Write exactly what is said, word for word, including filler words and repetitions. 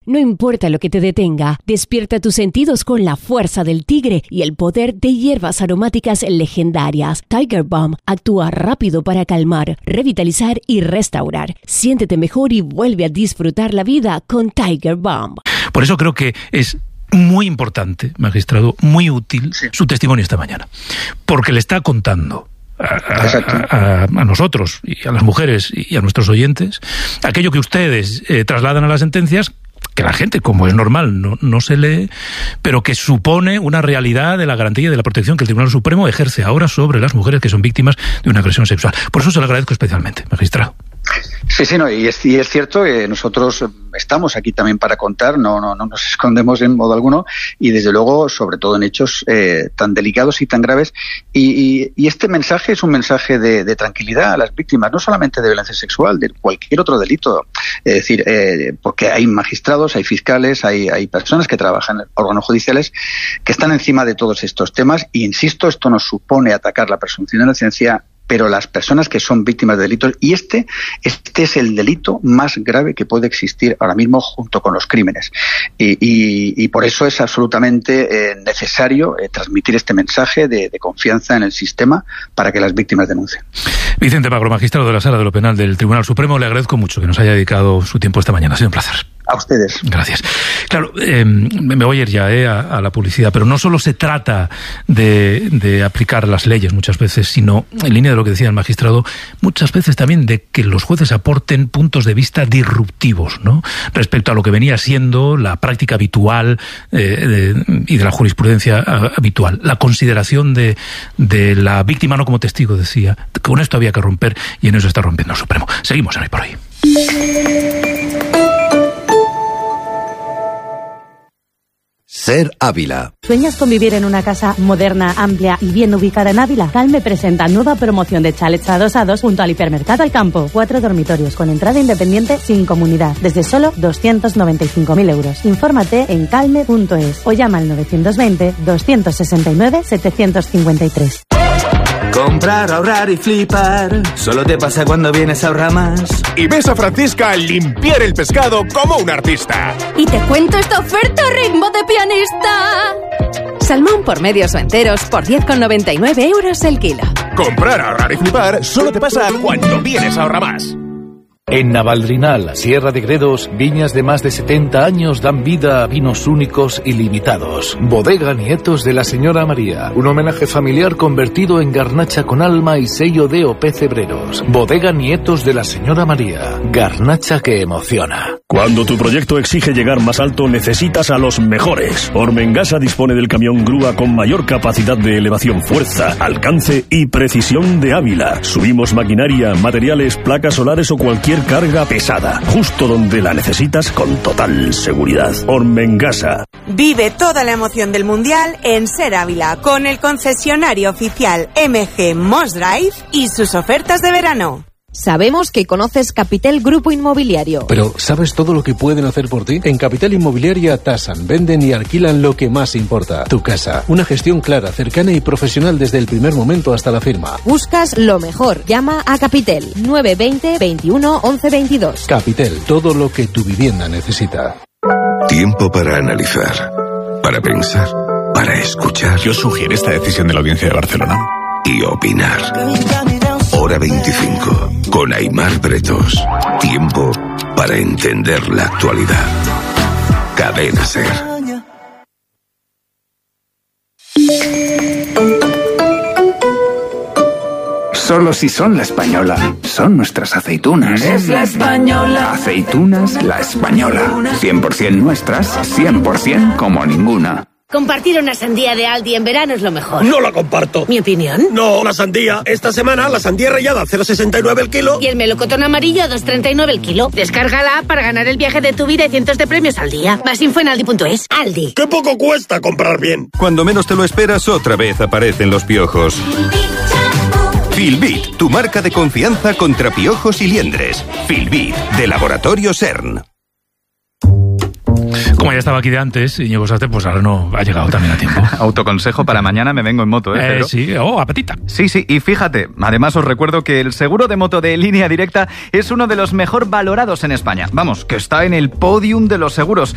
No importa lo que te detenga, despierta tus sentidos con la fuerza del tigre y el poder de hierbas aromáticas legendarias. Tiger Balm actúa rápido para calmar, revitalizar y restaurar. Siéntete mejor y vuelve a disfrutar la vida con Tiger Balm. Por eso creo que es muy importante, magistrado, muy útil sí. su testimonio esta mañana, porque le está contando a, a, a, a nosotros y a las mujeres y a nuestros oyentes aquello que ustedes eh, trasladan a las sentencias, que la gente, como es normal, no, no se lee, pero que supone una realidad de la garantía y de la protección que el Tribunal Supremo ejerce ahora sobre las mujeres que son víctimas de una agresión sexual. Por eso se lo agradezco especialmente, magistrado. Sí, sí, no, y es, y es cierto que nosotros estamos aquí también para contar, no, no, no nos escondemos en modo alguno, y desde luego, sobre todo en hechos eh, tan delicados y tan graves, y, y, y este mensaje es un mensaje de, de tranquilidad a las víctimas, no solamente de violencia sexual, de cualquier otro delito, es decir, eh, porque hay magistrados, hay fiscales, hay, hay personas que trabajan en órganos judiciales que están encima de todos estos temas, y insisto, esto no supone atacar la presunción de inocencia, pero las personas que son víctimas de delitos, y este, este es el delito más grave que puede existir ahora mismo junto con los crímenes. Y, y, y por eso es absolutamente eh, necesario eh, transmitir este mensaje de, de confianza en el sistema para que las víctimas denuncien. Vicente Magro, magistrado de la Sala de lo Penal del Tribunal Supremo, le agradezco mucho que nos haya dedicado su tiempo esta mañana. Ha sido un placer. A ustedes. Gracias. Claro, eh, me voy a ir ya eh, a, a la publicidad, pero no solo se trata de, de aplicar las leyes muchas veces, sino, en línea de lo que decía el magistrado, muchas veces también de que los jueces aporten puntos de vista disruptivos, ¿no?, respecto a lo que venía siendo la práctica habitual eh, de, y de la jurisprudencia habitual. La consideración de, de la víctima no como testigo, decía. Con esto había que romper, y en eso está rompiendo el Supremo. Seguimos en Hoy por Hoy. Ser Ávila. ¿Sueñas con vivir en una casa moderna, amplia y bien ubicada en Ávila? Calme presenta nueva promoción de chalets adosados junto al Hipermercado al Campo. Cuatro dormitorios con entrada independiente sin comunidad, desde solo doscientos noventa y cinco mil euros. Infórmate en calme punto es o llama al novecientos veinte, doscientos sesenta y nueve, setecientos cincuenta y tres. Comprar, ahorrar y flipar solo te pasa cuando vienes a Ahorramás. Y ves a Francisca limpiar el pescado como un artista. Y te cuento esta oferta a ritmo de pianista. Salmón por medios o enteros por diez con noventa y nueve euros el kilo. Comprar, ahorrar y flipar solo te pasa cuando vienes a Ahorramás. En Navaldrinal, Sierra de Gredos, viñas de más de setenta años dan vida a vinos únicos y limitados. Bodega Nietos de la Señora María, un homenaje familiar convertido en garnacha con alma y sello de O P Cebreros. Bodega Nietos de la Señora María, garnacha que emociona. Cuando tu proyecto exige llegar más alto, necesitas a los mejores. Ormengasa dispone del camión grúa con mayor capacidad de elevación, fuerza, alcance y precisión de Ávila. Subimos maquinaria, materiales, placas solares o cualquier carga pesada, justo donde la necesitas con total seguridad. Ormengasa. Vive toda la emoción del Mundial en Ser Ávila, con el concesionario oficial M G Moss Drive y sus ofertas de verano. Sabemos que conoces Capitel Grupo Inmobiliario. Pero ¿sabes todo lo que pueden hacer por ti? En Capital Inmobiliaria tasan, venden y alquilan lo que más importa, tu casa. Una gestión clara, cercana y profesional desde el primer momento hasta la firma. Buscas lo mejor. Llama a Capitel nueve veinte, veintiuno, once, veintidós. Capitel, todo lo que tu vivienda necesita. Tiempo para analizar, para pensar, para escuchar. Yo sugiero esta decisión de la Audiencia de Barcelona. Y opinar. Hora veinticinco, con Aimar Bretos. Tiempo para entender la actualidad. Cadena SER. Solo si son La Española. Son nuestras aceitunas. Es La Española. Aceitunas La Española. cien por ciento nuestras, cien por ciento como ninguna. Compartir una sandía de Aldi en verano es lo mejor. No la comparto. ¿Mi opinión? No, la sandía. Esta semana la sandía rallada a cero coma sesenta y nueve el kilo. Y el melocotón amarillo a dos coma treinta y nueve el kilo. Descárgala para ganar el viaje de tu vida y cientos de premios al día. Más info en aldi punto es. Aldi. ¡Qué poco cuesta comprar bien! Cuando menos te lo esperas, otra vez aparecen los piojos. Filbit, tu marca de confianza contra piojos y liendres. Filbit, de Laboratorio CERN. Como ya estaba aquí de antes, Íñigo Sastre, pues ahora no ha llegado también a tiempo. Autoconsejo para mañana, me vengo en moto, ¿eh? eh Pedro? Sí, oh, apetita. Sí, sí, y fíjate, además os recuerdo que el seguro de moto de Línea Directa es uno de los mejor valorados en España. Vamos, que está en el podium de los seguros.